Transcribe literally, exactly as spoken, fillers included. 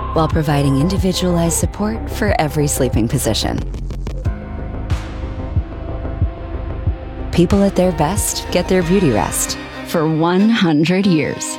while providing individualized support for every sleeping position. People at their best get their beauty rest for one hundred years.